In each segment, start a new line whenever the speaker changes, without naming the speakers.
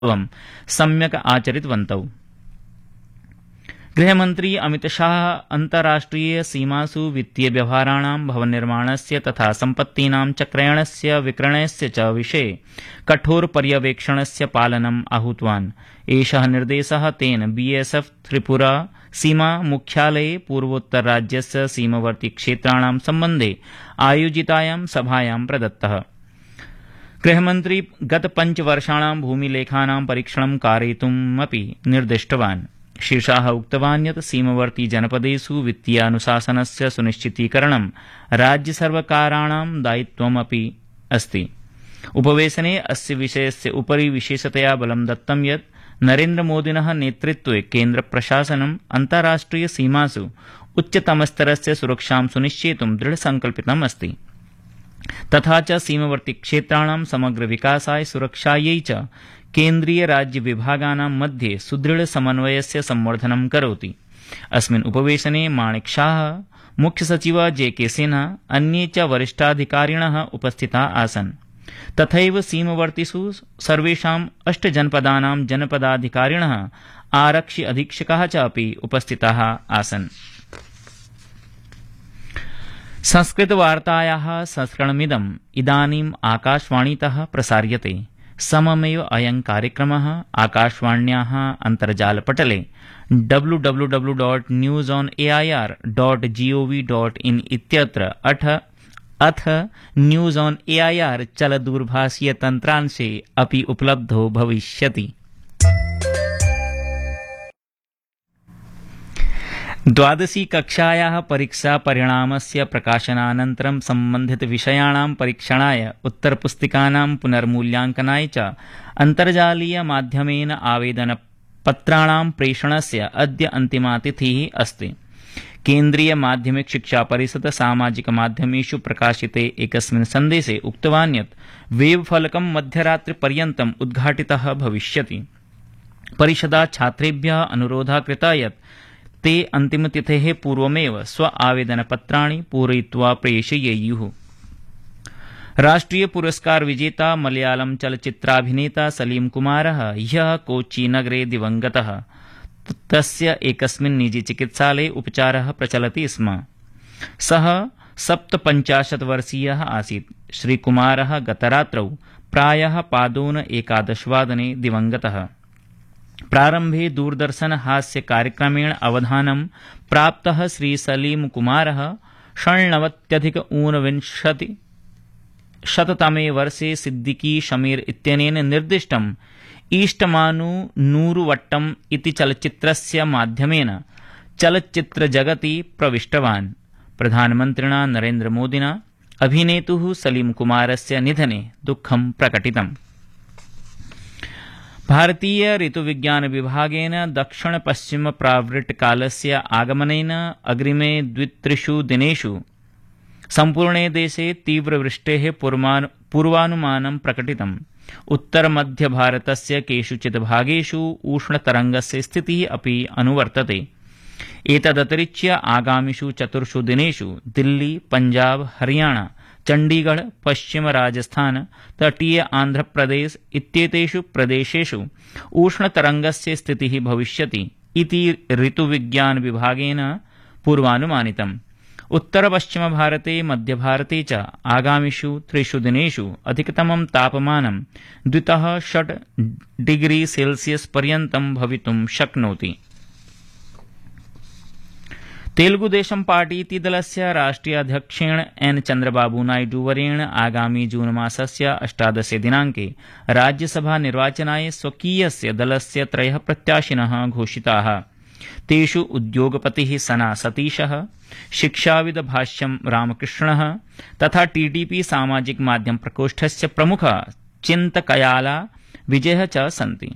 सम्यक् आचरितवन्तौ। गृहमन्त्री अमितशाह अन्ताराष्ट्रिय सीमासु वित्तीय व्यवहाराणां भवननिर्माणस्य तथा सम्पत्तीनां च क्रयणस्य विक्रयणस्य च विषये कठोर पर्यवेक्षणस्य पालनम् आहूतवान्। एषः निर्देशः तेन बीएसएफ त्रिपुरा सीमा मुख्यालये पूर्वोत्तरराज्यस्य सीमवर्ती क्षेत्राणां सम्बन्धे आयोजितायां सभायां प्रदत्तः। गृहमन्त्री गत 5 वर्षाणां भूमिलेखानां परीक्षणं कारयितुमपि निर्दिष्टवान्। श्री शाह उक्तवान् यत् सीमवर्ती जनपदेषु वित्तीयानुशासनस्य सुनिश्चितीकरणं राज्यसर्वकाराणां दायित्वमपि अस्ति। उपवेशने अस्य विषयस्य उपरि विशेषतया बलं दत्तं यत् नरेन्द्रमोदिनः नेतृत्वे केन्द्रप्रशासनम् अन्ताराष्ट्रिय सीमासु उच्चतमस्तरस्य सुरक्षां सुनिश्चेतुं दृढसंकल्पितम् अस्ति तथा च सीमवर्ती क्षेत्राणां समग्र विकासाय सुरक्षायै च केन्द्रीय राज्य विभागानां मध्ये सुदृढ़ समन्वयस्य संवर्धनं करोति। अस्मिन् उपवेशने माणिक शाह, मुख्य सचिव जेके सिन्हा, अन्ये च वरिष्ठाधिकारिणः उपस्थिताः आसन्। तथैव सीमवर्तिषु सर्वेषाम् 8 जनपदानां जनपदाधिकारिणः, आरक्षि अधीक्षकाः च अपि उपस्थिताः आसन्। संस्कृतवार्तायाः संस्करणमिदम् इदानीम् आकाशवाणीतः प्रसार्यते। सममेव अयं कार्यक्रमः आकाशवाण्याः अन्तर्जालपटले www.newsonair.gov.in इत्यत्र अथ न्यूज ऑन एआईआर चलदूरभाषीय तन्त्रांशे अपि उपलब्धो भविष्यति। 12वी कक्षायाः परीक्षा परिणामस्य प्रकाशनानन्तरं सम्बन्धितविषयाणां परीक्षणाय उत्तरपुस्तिकानां पुनर्मूल्याङ्कनाय च अन्तर्जालीय माध्यमेन आवेदनपत्राणां प्रेषणस्य अद्य अन्तिमा तिथिः अस्ति। केन्द्रीय माध्यमिक शिक्षा परिषद सामाजिक माध्यमेषु प्रकाशिते एकस्मिन् सन्देशे उक्तवान् यत् वेबफलकं मध्यरात्रिपर्यन्तम् उद्घाटितः भविष्यति। परिषदा छात्रेभ्यः अनुरोधः कृतः यत् ते अन्तिमतिथेः पूर्वमेव स्व आवेदनपत्राणि पूरयित्वा प्रेषयेयुः। राष्ट्रिय पुरस्कार विजेता मलयालम चलच्चित्राभिनेता सलीम कुमारः ह्यः कोच्चि नगरे दिवङ्गतः। तस्य एकस्मिन् निजी चिकित्सालये उपचारः प्रचलति स्म। सः 57 वर्षीयः आसीत्। श्रीकुमारः गतरात्रौ प्रायः पादोन 11 वादने दिवङ्गतः। प्रारम्भे दूरदर्शन हास्य कार्यक्रमेण अवधानं प्राप्तः श्री सलीम कुमारः 1959 वर्षे सिद्दीकी शमीर इत्यनेन निर्दिष्टम् ईष्टमानु नूरुवट्टम् इति चलच्चित्रस्य माध्यमेन चलच्चित्रजगति प्रविष्टवान्। प्रधानमन्त्रिणा नरेन्द्रमोदिना अभिनेतुः सलीम कुमारस्य निधने दुःखं प्रकटितम्। भारतीय ऋतुविज्ञान विभागेन दक्षिण पश्चिम प्रावृट् कालस्य आगमनेन अग्रिमे 2-3 दिनेषु सम्पूर्णे देशे तीव्रवृष्टेः पूर्वानुमानं प्रकटितम्। उत्तरमध्यभारतस्य केषुचित् भागेषु उष्णतरङ्गस्य स्थितिः अपि अनुवर्तते। एतदतिरिच्य आगामिषु 4 दिनेषु दिल्ली, पंजाब, हरियाणा, चण्डीगढ़, पश्चिम राजस्थान, तटीय आन्ध्रप्रदेश इत्येतेषु प्रदेशेषु उष्णतरङ्गस्य स्थितिः भविष्यति इति ऋतुविज्ञान विभागेन पूर्वानुमानितम्। उत्तरपश्चिमभारते, मध्यभारते च आगामिषु 3 दिनेषु अधिकतमं तापमानं 2-6 डिग्री सेल्सियस् पर्यन्तं भवितुं शक्नोति। तेलुगुदेशम पार्टी इति दलस्य राष्ट्रीय अध्यक्षेण एन चन्द्रबाबू नायडू वर्येण आगामी जून मासस्य 18 दिनाङ्के राज्यसभा निर्वाचनाय स्वकीयस्य दलस्य 3 प्रत्याशिनः घोषिताः। तेषु उद्योगपतिः सना सतीशः, शिक्षाविद भाष्यं रामकृष्णः तथा टीडीपी सामाजिक माध्यम प्रकोष्ठस्य प्रमुखः चिन्तकयाला विजयः च सन्ति।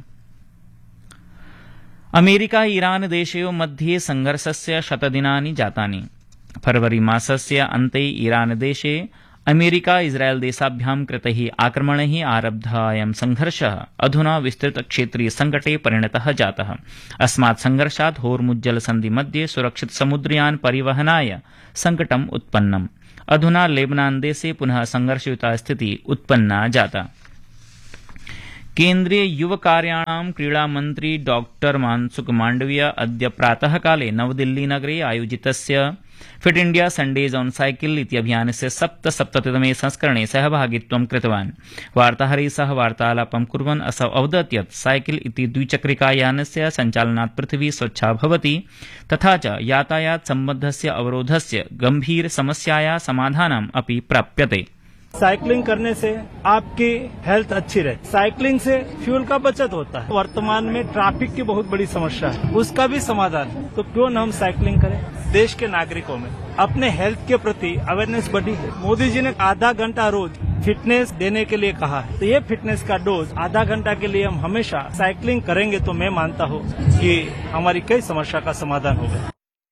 अमेरिका ईरान देशयोः मध्ये संघर्षस्य 100 दिनानि जातानि। फरवरी मासस्य अन्ते ईरान देशे अमेरिका इस्राएल देशाभ्यां कृतैः आक्रमणैः आरब्धः अयं संघर्षः अधुना विस्तृतक्षेत्रीय संकटे परिणतः जातः। अस्मात् संघर्षात् होर्मुज्जलसन्धि मध्ये सुरक्षित समुद्रयान परिवहनाय संकटम् उत्पन्नम्। अधुना लेबनान देशे पुनः संघर्षयुता स्थितिः उत्पन्ना जाता। केन्द्रीय युवकार्याणां क्रीडामन्त्री डॉक्टर मनसुख माण्डविय अद्य प्रातःकाले नवदिल्लीनगरे आयोजितस्य फिट इंडिया सण्डेज ऑन साइकिल इति अभियानस्य 77तमे संस्करणे सहभागित्वं कृतवान्। वार्ताहरैः सह वार्तालापं कुर्वन् असौ अवदत् यत् साइकिल इति द्विचक्रिकायानस्य सञ्चालनात् पृथिवी स्वच्छा भवति तथा च यातायात सम्बद्धस्य अवरोधस्य गंभीर समस्याया समाधानम् अपि प्राप्यते।
साइकिलिंग करने से आपकी हेल्थ अच्छी रहती। साइकिलिंग से फ्यूल का बचत होता है। वर्तमान में ट्रैफिक की बहुत बड़ी समस्या है, उसका भी समाधान है। तो क्यों न हम साइकिलिंग करें। देश के नागरिकों में अपने हेल्थ के प्रति अवेयरनेस बढ़ी है। मोदी जी ने आधा घंटा रोज फिटनेस देने के लिए कहा है, तो ये फिटनेस का डोज आधा घंटा के लिए हम हमेशा साइकिलिंग करेंगे तो मैं मानता हूँ कि हमारी कई समस्या का समाधान होगा।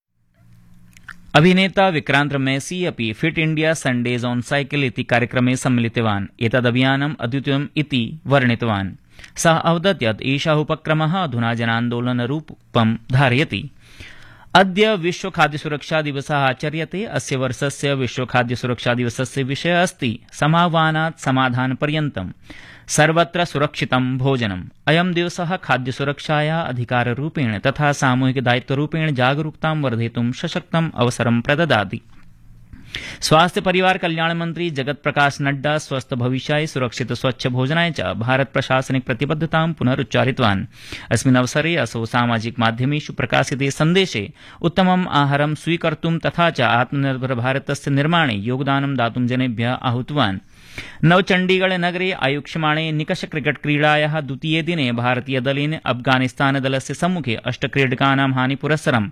अभिनेता विक्रांत मैसी अपि फिट इंडिया सण्डेज ऑन साइकिल इति कार्यक्रमे सम्मिलितवान्। एतदभियानम् अद्वितीयम् इति वर्णितवान्। सः अवदत् यत् एषः उपक्रमः अधुना जनान्दोलनरूपं धारयति। अद्य विश्व खाद्य सुरक्षा दिवसः आचर्यते। अस्य वर्षस्य विश्व खाद्य सुरक्षा दिवसस्य विषयः अस्ति समाह्वानात् समाधानपर्यन्तं सर्वत्र सुरक्षितं भोजनम्। अयं दिवसः खाद्य सुरक्षाया अधिकाररूपेण तथा सामूहिक दायित्वरूपेण जागरूकतां वर्धयितुं सशक्तम् अवसरं प्रददाति। स्वास्थ्य परिवार कल्याण मंत्री जगत प्रकाश नड्डा स्वस्थ भविष्याय सुरक्षित स्वच्छ भोजनाय च भारत प्रशासनिक प्रतिबद्धतां पुनरुच्चारितवान्। अस्मिन् अवसरे असौ सामाजिक माध्यमेषु प्रकाशिते सन्देशे उत्तमम् आहारं स्वीकर्तुं तथा च आत्मनिर्भर भारतस्य निर्माणे योगदानं दातुं जनेभ्यः आहूतवान्। नवचण्डीगढ़ नगरे आयोक्ष्यमाणे निकष क्रिकेट क्रीडायाः द्वितीये दिने भारतीय दलेन अफगानिस्तान दलस्य सम्मुखे 8 क्रीडकानां हानिपुरस्सरं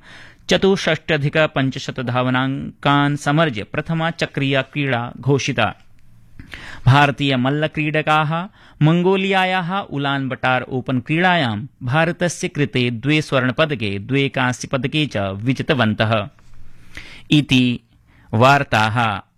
64,500 धावनाङ्कान् समर्ज्य प्रथमा चक्रीया क्रीडा घोषिता। भारतीय मल्लक्रीडकाः मंगोलियायाः उलान बटार ओपन क्रीडायां भारतस्य कृते 2 स्वर्णपदके 2 कांस्यपदके च विजितवन्तः। इति वार्ताः।